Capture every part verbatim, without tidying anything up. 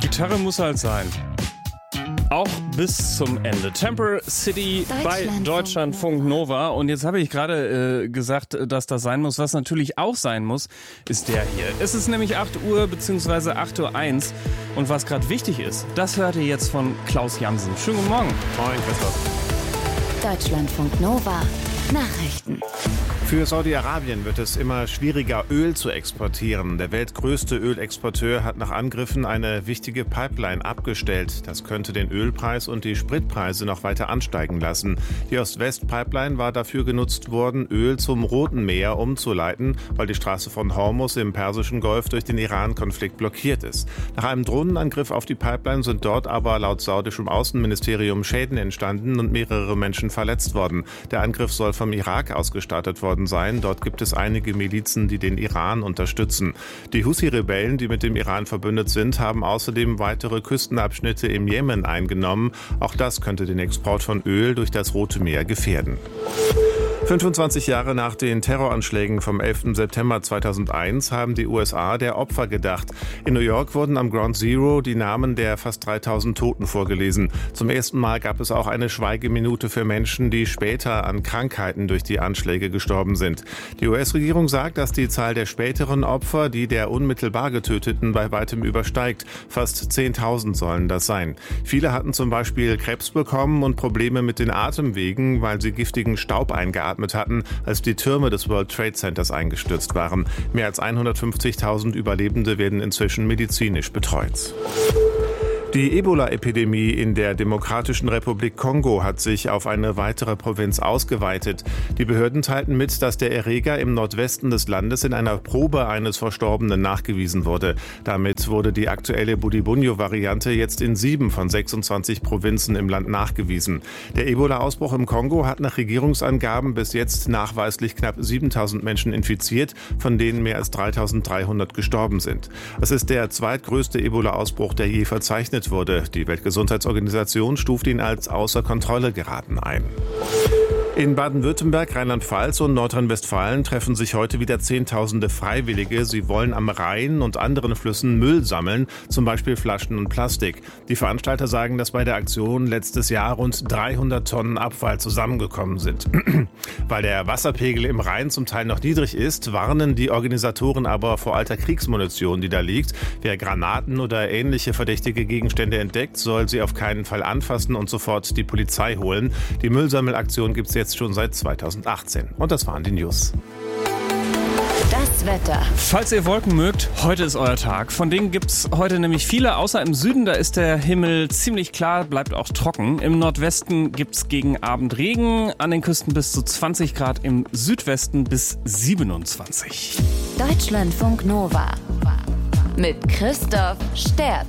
Gitarre muss halt sein. Auch bis zum Ende. Temper City bei Deutschlandfunk Nova. Und jetzt habe ich gerade äh, gesagt, dass das sein muss. Was natürlich auch sein muss, ist der hier. Es ist nämlich acht Uhr bzw. acht Uhr eins. Und was gerade wichtig ist, das hört ihr jetzt von Klaus Jansen. Schönen guten Morgen. Moin, Christoph. Deutschlandfunk Nova. Nachrichten. Für Saudi-Arabien wird es immer schwieriger, Öl zu exportieren. Der weltgrößte Ölexporteur hat nach Angriffen eine wichtige Pipeline abgestellt. Das könnte den Ölpreis und die Spritpreise noch weiter ansteigen lassen. Die Ost-West-Pipeline war dafür genutzt worden, Öl zum Roten Meer umzuleiten, weil die Straße von Hormuz im Persischen Golf durch den Iran-Konflikt blockiert ist. Nach einem Drohnenangriff auf die Pipeline sind dort aber laut saudischem Außenministerium Schäden entstanden und mehrere Menschen verletzt worden. Der Angriff soll vom Irak aus gestartet worden sein. Dort gibt es einige Milizen, die den Iran unterstützen. Die Houthi-Rebellen, die mit dem Iran verbündet sind, haben außerdem weitere Küstenabschnitte im Jemen eingenommen. Auch das könnte den Export von Öl durch das Rote Meer gefährden. fünfundzwanzig Jahre nach den Terroranschlägen vom elften September zweitausendeins haben die U S A der Opfer gedacht. In New York wurden am Ground Zero die Namen der fast dreitausend Toten vorgelesen. Zum ersten Mal gab es auch eine Schweigeminute für Menschen, die später an Krankheiten durch die Anschläge gestorben sind. Die U S-Regierung sagt, dass die Zahl der späteren Opfer die der unmittelbar Getöteten bei weitem übersteigt. Fast zehntausend sollen das sein. Viele hatten zum Beispiel Krebs bekommen und Probleme mit den Atemwegen, weil sie giftigen Staub eingeatmet hatten, als die Türme des World Trade Centers eingestürzt waren. Mehr als hundertfünfzigtausend Überlebende werden inzwischen medizinisch betreut. Die Ebola-Epidemie in der Demokratischen Republik Kongo hat sich auf eine weitere Provinz ausgeweitet. Die Behörden teilten mit, dass der Erreger im Nordwesten des Landes in einer Probe eines Verstorbenen nachgewiesen wurde. Damit wurde die aktuelle Budibunyo-Variante jetzt in sieben von sechsundzwanzig Provinzen im Land nachgewiesen. Der Ebola-Ausbruch im Kongo hat nach Regierungsangaben bis jetzt nachweislich knapp siebentausend Menschen infiziert, von denen mehr als dreitausenddreihundert gestorben sind. Es ist der zweitgrößte Ebola-Ausbruch, der je verzeichnet wurde. Die Weltgesundheitsorganisation stuft ihn als außer Kontrolle geraten ein. In Baden-Württemberg, Rheinland-Pfalz und Nordrhein-Westfalen treffen sich heute wieder Zehntausende Freiwillige. Sie wollen am Rhein und anderen Flüssen Müll sammeln, zum Beispiel Flaschen und Plastik. Die Veranstalter sagen, dass bei der Aktion letztes Jahr rund dreihundert Tonnen Abfall zusammengekommen sind. Weil der Wasserpegel im Rhein zum Teil noch niedrig ist, warnen die Organisatoren aber vor alter Kriegsmunition, die da liegt. Wer Granaten oder ähnliche verdächtige Gegenstände entdeckt, soll sie auf keinen Fall anfassen und sofort die Polizei holen. Die Müllsammelaktion gibt es jetzt schon seit zweitausendachtzehn. Und das waren die News. Das Wetter. Falls ihr Wolken mögt, heute ist euer Tag. Von denen gibt's heute nämlich viele, außer im Süden, da ist der Himmel ziemlich klar, bleibt auch trocken. Im Nordwesten gibt's gegen Abend Regen, an den Küsten bis zu zwanzig Grad, im Südwesten bis siebenundzwanzig. Deutschlandfunk Nova mit Christoph Sterz.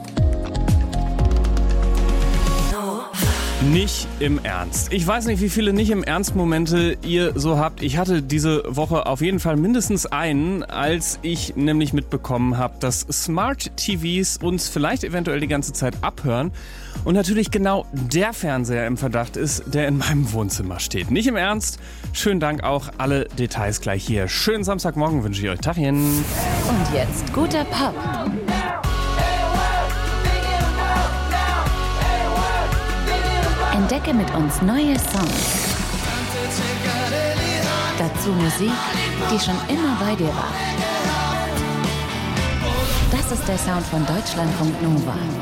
Nicht im Ernst. Ich weiß nicht, wie viele nicht im Ernst-Momente ihr so habt. Ich hatte diese Woche auf jeden Fall mindestens einen, als ich nämlich mitbekommen habe, dass Smart-T Vs uns vielleicht eventuell die ganze Zeit abhören und natürlich genau der Fernseher im Verdacht ist, der in meinem Wohnzimmer steht. Nicht im Ernst. Schönen Dank auch. Alle Details gleich hier. Schönen Samstagmorgen wünsche ich euch. Tachchen. Und jetzt guter Pop. Entdecke mit uns neue Songs. Dazu Musik, die schon immer bei dir war. Das ist der Sound von Deutschlandfunk Nova.